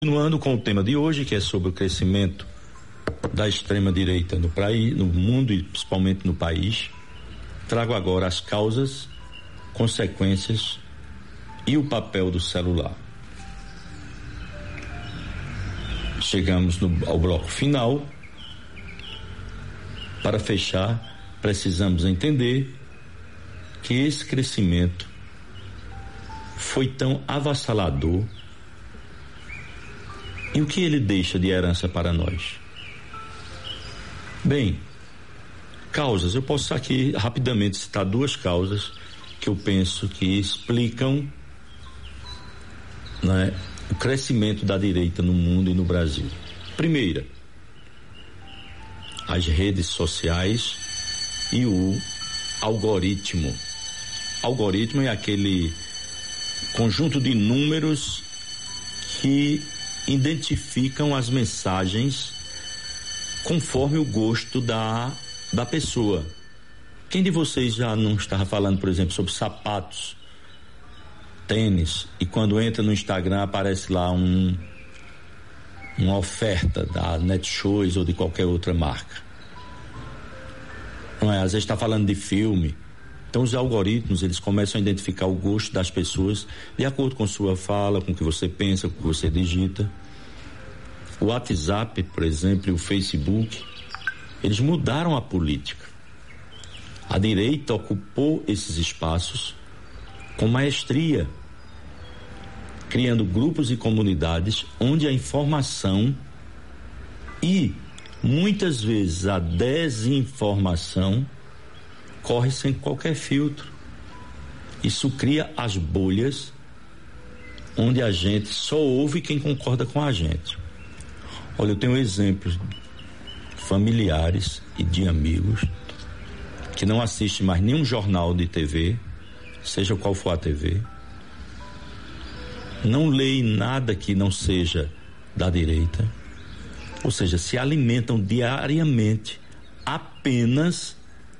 Continuando com o tema de hoje, que é sobre o crescimento da extrema-direita no mundo e principalmente no país, trago agora as causas, consequências e o papel do celular. Chegamos ao bloco final. Para fechar, precisamos entender que esse crescimento foi tão avassalador. E o que ele deixa de herança para nós? Bem, causas. Eu posso aqui rapidamente citar duas causas que eu penso que explicam, né, o crescimento da direita no mundo e no Brasil. Primeira, as redes sociais e o algoritmo. Algoritmo é aquele conjunto de números que identificam as mensagens conforme o gosto da pessoa. Quem de vocês já não estava falando, por exemplo, sobre sapatos, tênis, e quando entra no Instagram aparece lá uma oferta da Netshoes ou de qualquer outra marca? Não é? Às vezes está falando de filme. Então os algoritmos, eles começam a identificar o gosto das pessoas de acordo com sua fala, com o que você pensa, com o que você digita. O WhatsApp, por exemplo, e o Facebook, eles mudaram a política. A direita ocupou esses espaços com maestria, criando grupos e comunidades onde a informação e, muitas vezes, a desinformação corre sem qualquer filtro. Isso cria as bolhas onde a gente só ouve quem concorda com a gente. Olha, eu tenho exemplos familiares e de amigos que não assistem mais nenhum jornal de TV, seja qual for a TV, não leem nada que não seja da direita, ou seja, se alimentam diariamente apenas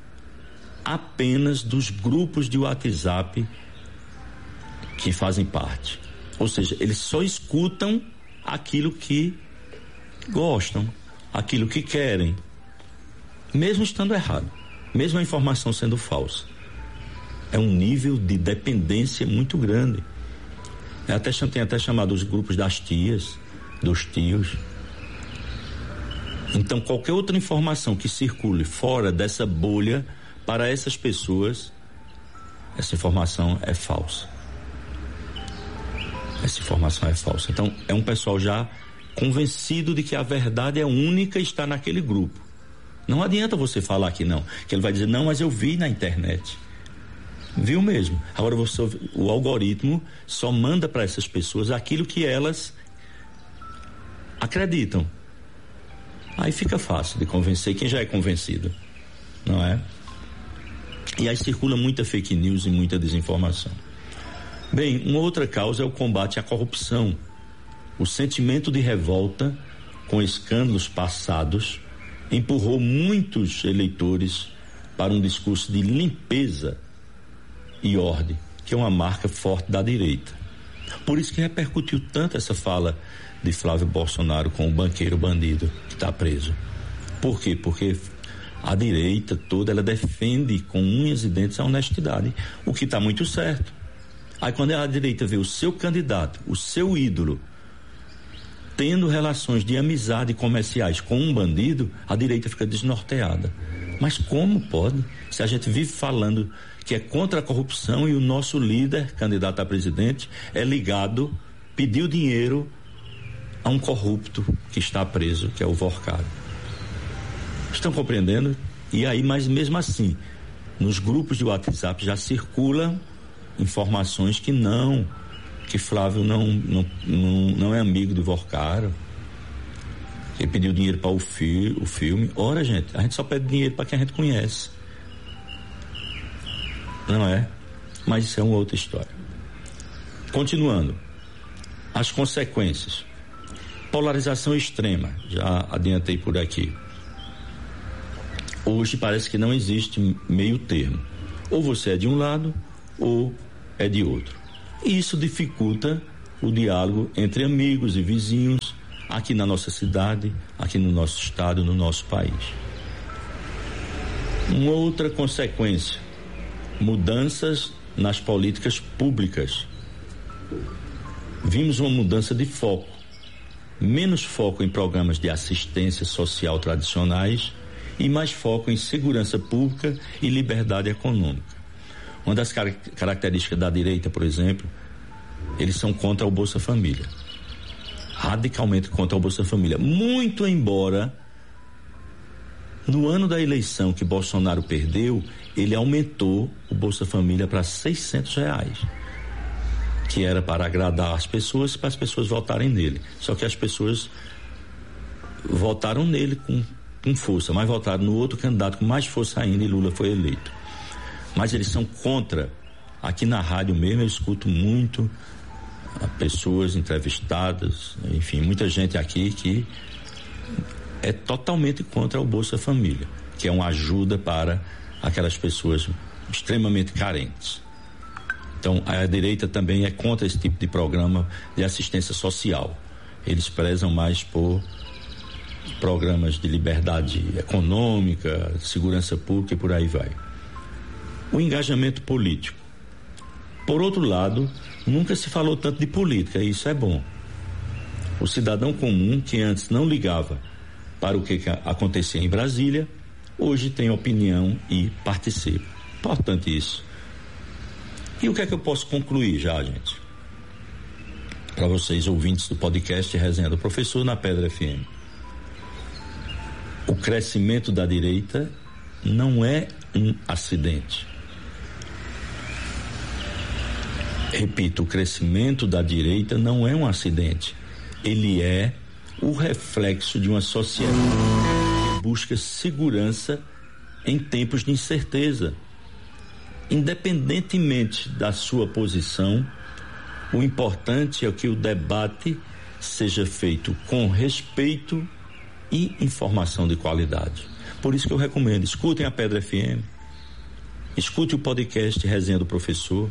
dos grupos de WhatsApp que fazem parte. Ou seja, eles só escutam aquilo que gostam, aquilo que querem, mesmo estando errado, mesmo a informação sendo falsa. É um nível de dependência muito grande. Tem até chamado os grupos das tias, dos tios. Então, qualquer outra informação que circule fora dessa bolha, para essas pessoas, essa informação é falsa. Essa informação é falsa. Então, é um pessoal já convencido de que a verdade é única e está naquele grupo. Não adianta você falar que não, que ele vai dizer, não, mas eu vi na internet. Viu mesmo. Agora o algoritmo só manda para essas pessoas aquilo que elas acreditam. Aí fica fácil de convencer quem já é convencido, não é? E aí circula muita fake news e muita desinformação. Bem, uma outra causa é o combate à corrupção. O sentimento de revolta com escândalos passados empurrou muitos eleitores para um discurso de limpeza e ordem, que é uma marca forte da direita. Por isso que repercutiu tanto essa fala de Flávio Bolsonaro com o banqueiro bandido que está preso. Por quê? Porque a direita toda, ela defende com unhas e dentes a honestidade, o que está muito certo. Aí quando a direita vê o seu candidato, o seu ídolo, tendo relações de amizade comerciais com um bandido, a direita fica desnorteada. Mas como pode? Se a gente vive falando que é contra a corrupção e o nosso líder, candidato a presidente, é ligado, pediu dinheiro a um corrupto que está preso, que é o Vorcado. Estão compreendendo? E aí, mas mesmo assim, nos grupos de WhatsApp já circulam informações que Flávio não é amigo do Vorcado. Ele pediu dinheiro para o filme. Ora, gente, a gente só pede dinheiro para quem a gente conhece. Não é? Mas isso é uma outra história. Continuando. As consequências. Polarização extrema. Já adiantei por aqui. Hoje parece que não existe meio termo. Ou você é de um lado, ou é de outro. E isso dificulta o diálogo entre amigos e vizinhos aqui na nossa cidade, aqui no nosso estado, no nosso país. Uma outra consequência, mudanças nas políticas públicas. Vimos uma mudança de foco, menos foco em programas de assistência social tradicionais e mais foco em segurança pública e liberdade econômica. Uma das características da direita, por exemplo, eles são contra o Bolsa Família, radicalmente contra o Bolsa Família, muito embora no ano da eleição que Bolsonaro perdeu, ele aumentou o Bolsa Família para R$600, que era para agradar as pessoas, para as pessoas votarem nele. Só que as pessoas votaram nele com força, mas votaram no outro candidato com mais força ainda, e Lula foi eleito. Mas eles são contra. Aqui na rádio mesmo eu escuto muito pessoas entrevistadas, enfim, muita gente aqui que é totalmente contra o Bolsa Família, que é uma ajuda para aquelas pessoas extremamente carentes. Então, a direita também é contra esse tipo de programa de assistência social. Eles prezam mais por programas de liberdade econômica, segurança pública e por aí vai. O engajamento político. Por outro lado, nunca se falou tanto de política, e isso é bom. O cidadão comum, que antes não ligava para o que acontecia em Brasília, hoje tem opinião e participa. Importante isso. E o que é que eu posso concluir já, gente? Para vocês, ouvintes do podcast Resenha do Professor na Pedra FM. O crescimento da direita não é um acidente. Repito, o crescimento da direita não é um acidente. Ele é o reflexo de uma sociedade que busca segurança em tempos de incerteza. Independentemente da sua posição, o importante é que o debate seja feito com respeito e informação de qualidade. Por isso que eu recomendo, escutem a Pedra FM, escute o podcast Resenha do Professor.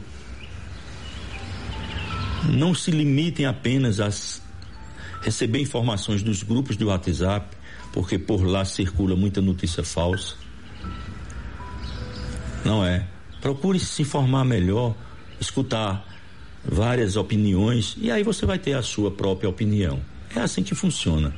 Não se limitem apenas a receber informações dos grupos de WhatsApp, porque por lá circula muita notícia falsa. Não é? Procure se informar melhor, escutar várias opiniões, e aí você vai ter a sua própria opinião. É assim que funciona.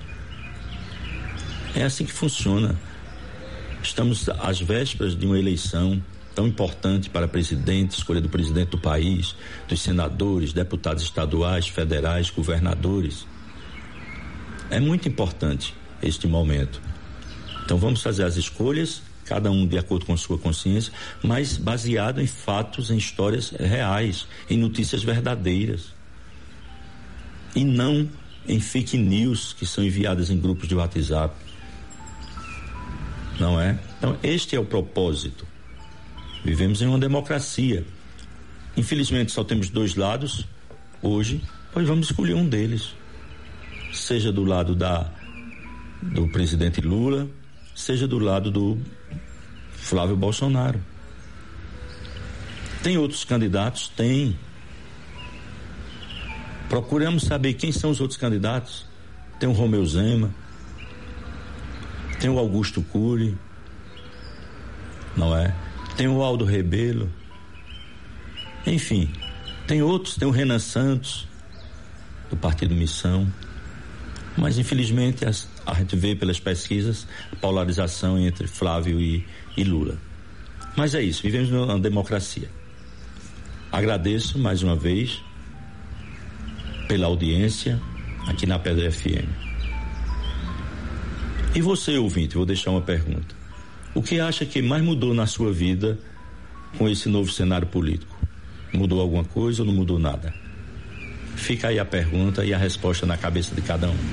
É assim que funciona. Estamos às vésperas de uma eleição tão importante para presidente, escolha do presidente do país, dos senadores, deputados estaduais, federais, governadores. É muito importante este momento. Então vamos fazer as escolhas, cada um de acordo com sua consciência, mas baseado em fatos, em histórias reais, em notícias verdadeiras. E não em fake news que são enviadas em grupos de WhatsApp. Não é? Então este é o propósito. Vivemos em uma democracia. Infelizmente só temos dois lados hoje, pois vamos escolher um deles. Seja do lado do presidente Lula, seja do lado do Flávio Bolsonaro. Tem outros candidatos? Tem. Procuramos saber quem são os outros candidatos. Tem o Romeu Zema, tem o Augusto Cury, não é? Tem o Aldo Rebelo, enfim, tem outros, tem o Renan Santos, do Partido Missão, mas infelizmente a gente vê pelas pesquisas a polarização entre Flávio e Lula. Mas é isso, vivemos numa democracia. Agradeço mais uma vez pela audiência aqui na Pedra FM. E você, ouvinte, vou deixar uma pergunta. O que acha que mais mudou na sua vida com esse novo cenário político? Mudou alguma coisa ou não mudou nada? Fica aí a pergunta e a resposta na cabeça de cada um.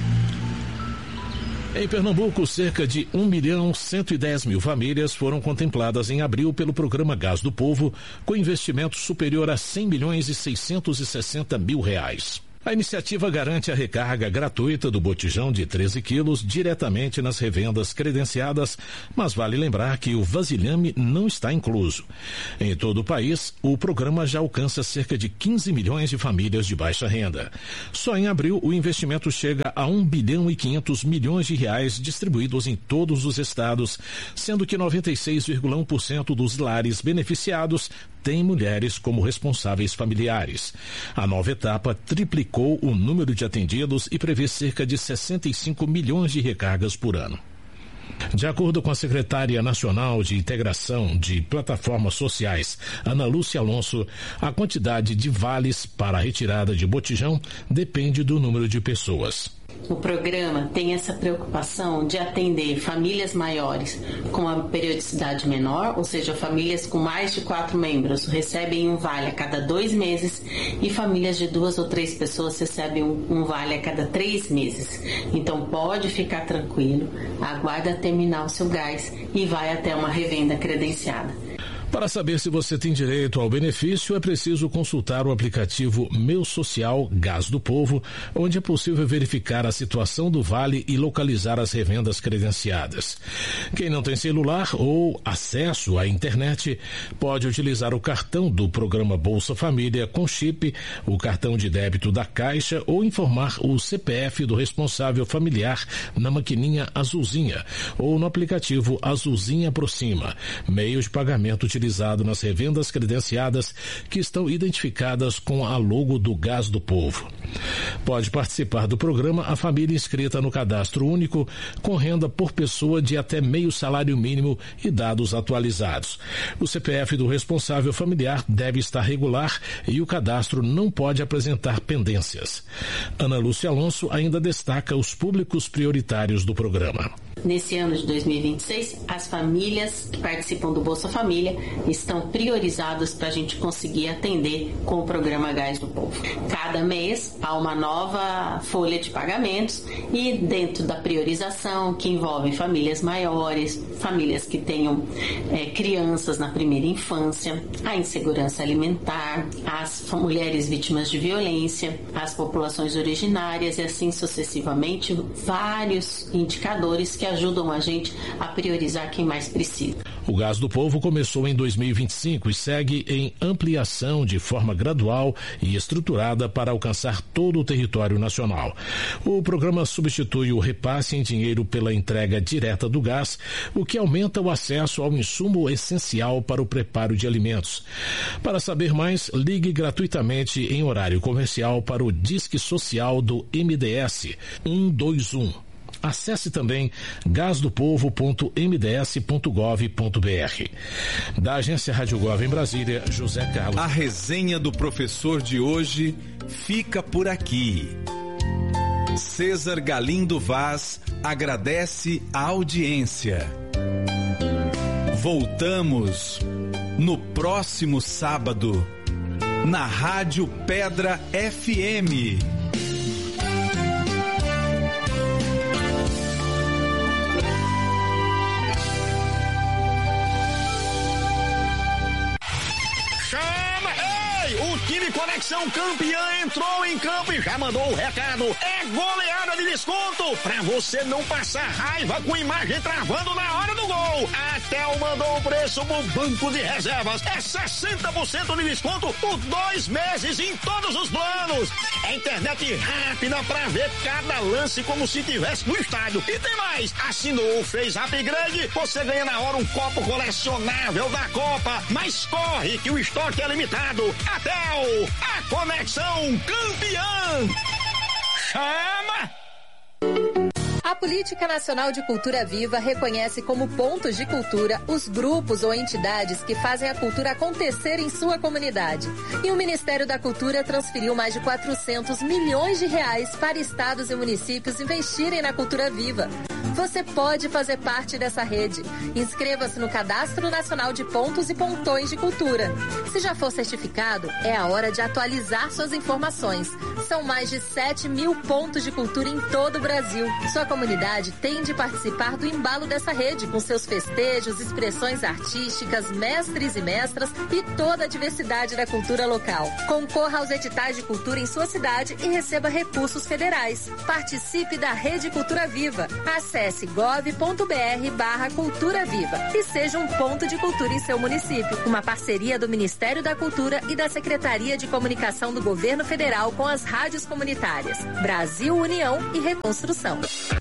Em Pernambuco, cerca de 1.110.000 famílias foram contempladas em abril pelo programa Gás do Povo, com investimento superior a R$100.660.000. A iniciativa garante a recarga gratuita do botijão de 13 quilos diretamente nas revendas credenciadas, mas vale lembrar que o vasilhame não está incluso. Em todo o país, o programa já alcança cerca de 15 milhões de famílias de baixa renda. Só em abril, o investimento chega a 1 bilhão e 500 milhões de reais distribuídos em todos os estados, sendo que 96,1% dos lares beneficiados têm mulheres como responsáveis familiares. A nova etapa triplicou o número de atendidos e prevê cerca de 65 milhões de recargas por ano. De acordo com a secretária nacional de integração de plataformas sociais, Ana Lúcia Alonso, a quantidade de vales para a retirada de botijão depende do número de pessoas. O programa tem essa preocupação de atender famílias maiores com a periodicidade menor, ou seja, famílias com mais de 4 membros recebem um vale a cada 2 meses e famílias de 2 ou 3 pessoas recebem um vale a cada 3 meses. Então pode ficar tranquilo, aguarda terminar o seu gás e vai até uma revenda credenciada. Para saber se você tem direito ao benefício, é preciso consultar o aplicativo Meu Social Gás do Povo, onde é possível verificar a situação do vale e localizar as revendas credenciadas. Quem não tem celular ou acesso à internet pode utilizar o cartão do programa Bolsa Família com chip, o cartão de débito da Caixa ou informar o CPF do responsável familiar na maquininha azulzinha ou no aplicativo Azulzinha Aproxima, meio de pagamento utilizado nas revendas credenciadas que estão identificadas com a logo do Gás do Povo. Pode participar do programa a família inscrita no cadastro único com renda por pessoa de até meio salário mínimo e dados atualizados. O CPF do responsável familiar deve estar regular e o cadastro não pode apresentar pendências. Ana Lúcia Alonso ainda destaca os públicos prioritários do programa. Nesse ano de 2026, as famílias que participam do Bolsa Família estão priorizadas para a gente conseguir atender com o programa Gás do Povo. Cada mês há uma nova folha de pagamentos e dentro da priorização, que envolve famílias maiores, famílias que tenham crianças na primeira infância, a insegurança alimentar, as mulheres vítimas de violência, as populações originárias e assim sucessivamente, vários indicadores que ajudam a gente a priorizar quem mais precisa. O Gás do Povo começou em 2025 e segue em ampliação de forma gradual e estruturada para alcançar todo o território nacional. O programa substitui o repasse em dinheiro pela entrega direta do gás, o que aumenta o acesso ao insumo essencial para o preparo de alimentos. Para saber mais, ligue gratuitamente em horário comercial para o Disque Social do MDS 121. Acesse também gasdopovo.mds.gov.br. Da agência Rádio Gov em Brasília, José Carlos. A resenha do professor de hoje fica por aqui. César Galindo Vaz agradece a audiência. Voltamos no próximo sábado na Rádio Pedra FM. O time Conexão Campeã entrou em campo e já mandou o recado. É goleada de desconto pra você não passar raiva com imagem travando na hora do gol. A Tel mandou o preço no banco de reservas. É 60% de desconto por 2 meses em todos os planos. É internet rápida pra ver cada lance como se tivesse no estádio. E tem mais, assinou, fez upgrade, você ganha na hora um copo colecionável da Copa. Mas corre que o estoque é limitado. Até a Conexão Campeã. Chama! A Política Nacional de Cultura Viva reconhece como pontos de cultura os grupos ou entidades que fazem a cultura acontecer em sua comunidade. E o Ministério da Cultura transferiu mais de 400 milhões de reais para estados e municípios investirem na cultura viva. Você pode fazer parte dessa rede. Inscreva-se no Cadastro Nacional de Pontos e Pontões de Cultura. Se já for certificado, é a hora de atualizar suas informações. São mais de 7 mil pontos de cultura em todo o Brasil. Sua comunidade tem de participar do embalo dessa rede, com seus festejos, expressões artísticas, mestres e mestras e toda a diversidade da cultura local. Concorra aos editais de cultura em sua cidade e receba recursos federais. Participe da Rede Cultura Viva. Acesse gov.br/Cultura Viva e seja um ponto de cultura em seu município. Uma parceria do Ministério da Cultura e da Secretaria de Comunicação do Governo Federal com as rádios comunitárias. Brasil, União e Reconstrução.